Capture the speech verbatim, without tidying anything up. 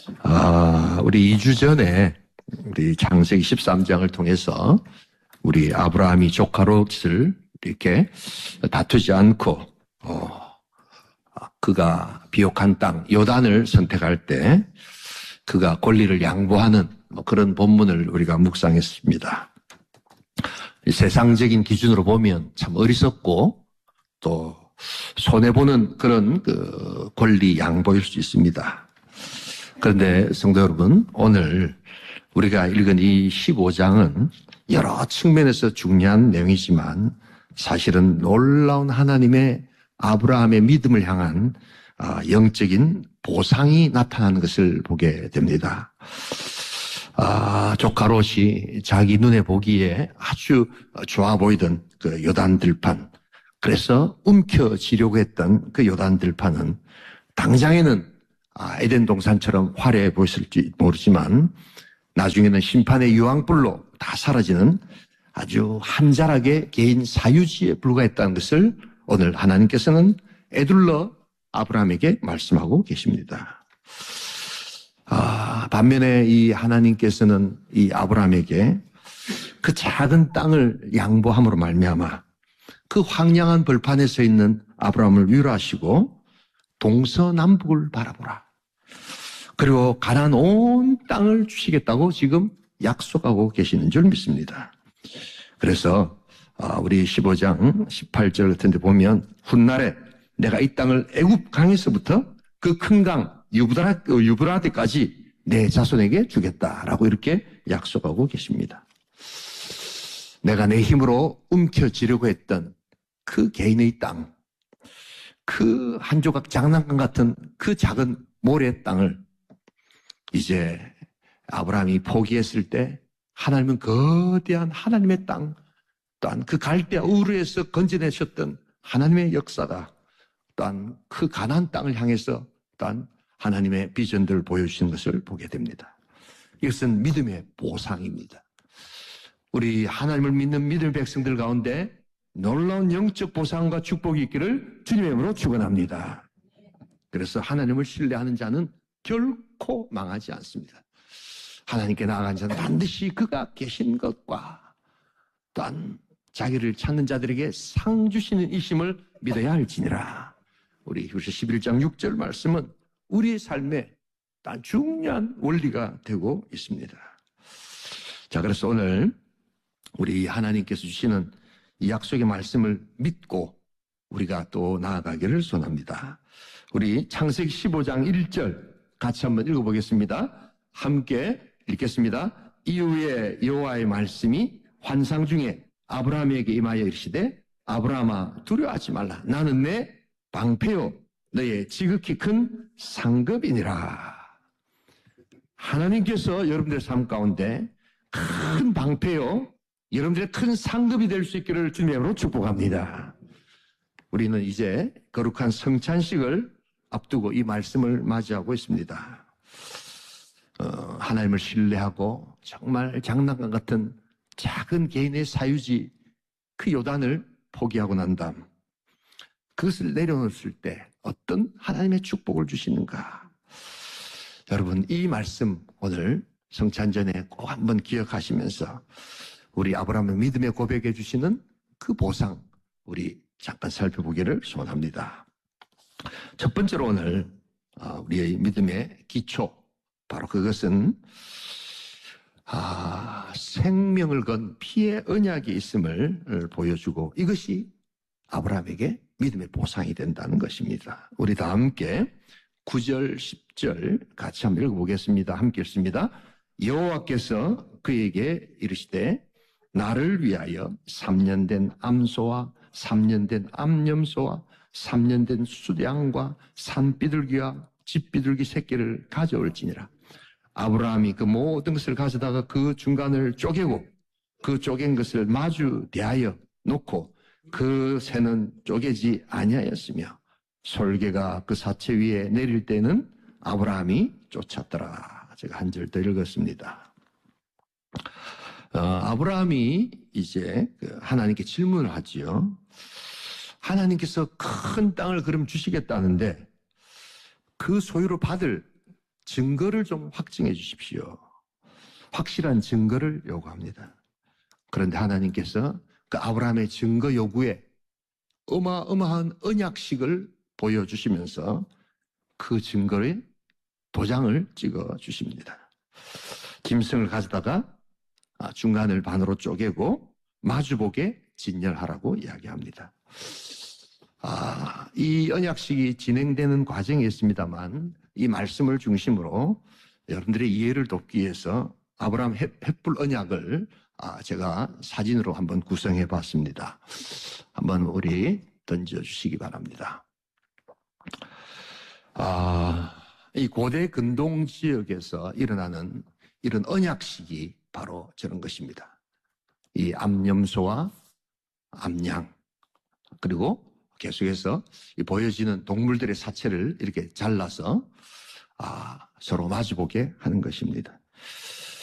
아, 우리 이 주 전에 우리 창세기 십삼 장을 통해서 우리 아브라함이 조카 롯을 이렇게 다투지 않고 어, 그가 비옥한 땅 요단을 선택할 때 그가 권리를 양보하는 뭐 그런 본문을 우리가 묵상했습니다. 세상적인 기준으로 보면 참 어리석고 또 손해보는 그런 그 권리 양보일 수 있습니다. 그런데 성도 여러분, 오늘 우리가 읽은 이 십오 장은 여러 측면에서 중요한 내용이지만 사실은 놀라운 하나님의 아브라함의 믿음을 향한 영적인 보상이 나타나는 것을 보게 됩니다. 아, 조카 롯이 자기 눈에 보기에 아주 좋아 보이던 그 요단 들판, 그래서 움켜쥐려고 했던 그 요단 들판은 당장에는 아, 에덴 동산처럼 화려해 보였을지 모르지만 나중에는 심판의 유황불로 다 사라지는 아주 한자락의 개인 사유지에 불과했다는 것을 오늘 하나님께서는 에둘러 아브라함에게 말씀하고 계십니다. 아, 반면에 이 하나님께서는 이 아브라함에게 그 작은 땅을 양보함으로 말미암아 그 황량한 벌판에 서 있는 아브라함을 위로하시고 동서남북을 바라보라. 그리고 가나안 온 땅을 주시겠다고 지금 약속하고 계시는 줄 믿습니다. 그래서 우리 십오 장 십팔 절 같은 데 보면 훗날에 내가 이 땅을 애굽 강에서부터 그 큰 강 유브라데까지 내 자손에게 주겠다라고 이렇게 약속하고 계십니다. 내가 내 힘으로 움켜쥐려고 했던 그 개인의 땅, 그 한 조각 장난감 같은 그 작은 모래 땅을 이제 아브라함이 포기했을 때 하나님은 거대한 하나님의 땅, 또한 그 갈대아 우르에서 건져내셨던 하나님의 역사가 또한 그 가나안 땅을 향해서 또한 하나님의 비전들을 보여주신 것을 보게 됩니다. 이것은 믿음의 보상입니다. 우리 하나님을 믿는 믿음의 백성들 가운데 놀라운 영적 보상과 축복이 있기를 주님의 이름으로 축원합니다. 그래서 하나님을 신뢰하는 자는 결코 망하지 않습니다. 하나님께 나아간 자는 반드시 그가 계신 것과 또한 자기를 찾는 자들에게 상 주시는 이심을 믿어야 할지니라. 우리 히브리서 십일 장 육 절 말씀은 우리의 삶에 단 중요한 원리가 되고 있습니다. 자, 그래서 오늘 우리 하나님께서 주시는 이 약속의 말씀을 믿고 우리가 또 나아가기를 소원합니다. 우리 창세기 십오 장 일 절 같이 한번 읽어보겠습니다. 함께 읽겠습니다. 이후에 여호와의 말씀이 환상 중에 아브라함에게 임하여 이르시되 아브라함아 두려워하지 말라. 나는 내 방패요 너의 지극히 큰 상급이니라. 하나님께서 여러분들의 삶 가운데 큰 방패요 여러분들의 큰 상급이 될 수 있기를 주님의 이름으로 축복합니다. 우리는 이제 거룩한 성찬식을 앞두고 이 말씀을 맞이하고 있습니다. 어, 하나님을 신뢰하고 정말 장난감 같은 작은 개인의 사유지 그 요단을 포기하고 난 다음 그것을 내려놓았을 때 어떤 하나님의 축복을 주시는가. 여러분, 이 말씀 오늘 성찬 전에 꼭 한번 기억하시면서 우리 아브라함의 믿음의 고백해 주시는 그 보상 우리 잠깐 살펴보기를 소원합니다. 첫 번째로 오늘 우리의 믿음의 기초, 바로 그것은 아, 생명을 건 피의 언약이 있음을 보여주고 이것이 아브라함에게 믿음의 보상이 된다는 것입니다. 우리 다 함께 구 절, 십 절 같이 한번 읽어보겠습니다. 함께 읽습니다. 여호와께서 그에게 이르시되 나를 위하여 삼 년 된 암소와 삼 년 된 암염소와 삼 년 된 수양과 산비둘기와 집비둘기 새끼를 가져올지니라. 아브라함이 그 모든 것을 가져다가 그 중간을 쪼개고 그 쪼갠 것을 마주 대하여 놓고 그 새는 쪼개지 아니하였으며 솔개가 그 사체 위에 내릴 때는 아브라함이 쫓았더라. 제가 한 절 더 읽었습니다. 어, 아브라함이 이제 그 하나님께 질문을 하지요. 하나님께서 큰 땅을 그럼 주시겠다는데 그 소유로 받을 증거를 좀 확증해 주십시오. 확실한 증거를 요구합니다. 그런데 하나님께서 그 아브라함의 증거 요구에 어마어마한 언약식을 보여주시면서 그 증거의 도장을 찍어 주십니다. 짐승을 가져다가 중간을 반으로 쪼개고 마주보게 진열하라고 이야기합니다. 아, 이 언약식이 진행되는 과정이 있습니다만 이 말씀을 중심으로 여러분들의 이해를 돕기 위해서 아브라함 횃불 언약을 제가 사진으로 한번 구성해 봤습니다. 한번 우리 던져주시기 바랍니다. 아, 이 고대 근동 지역에서 일어나는 이런 언약식이 바로 저런 것입니다. 이 암염소와 암양, 그리고 계속해서 보여지는 동물들의 사체를 이렇게 잘라서 아, 서로 마주보게 하는 것입니다.